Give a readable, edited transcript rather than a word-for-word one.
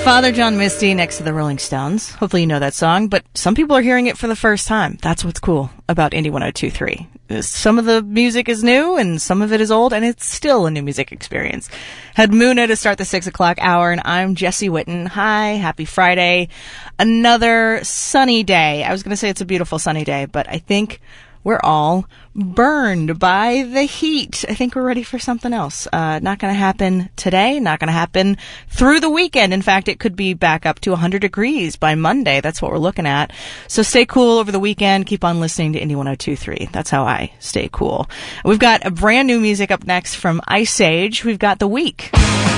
Father John Misty next to the Rolling Stones. Hopefully you know that song, but some people are hearing it for the first time. That's what's cool about Indie 102.3. Some of the music is new and some of it is old, and it's still a new music experience. Had Muna to start the 6 o'clock hour, and I'm Jesse Witten. Hi, happy Friday. Another sunny day. I was going to say it's a beautiful sunny day, but I think we're all burned by the heat. I think we're ready for something else. Not going to happen today. Not going to happen through the weekend. In fact, it could be back up to 100 degrees by Monday. That's what we're looking at. So stay cool over the weekend. Keep on listening to Indie 102.3. That's how I stay cool. We've got a brand new music up next from Ice Age. We've got The Week.